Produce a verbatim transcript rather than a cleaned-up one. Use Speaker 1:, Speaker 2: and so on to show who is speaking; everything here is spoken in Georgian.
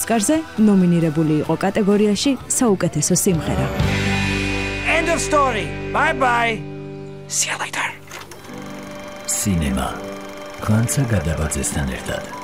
Speaker 1: ოსკარზე, ნომინირებული იყო კატეგორიაში საუკეთესო სიმღერა.
Speaker 2: End of story. Bye bye. See you later.
Speaker 3: Cinema. Განცა გადაბაძესთან ერთად.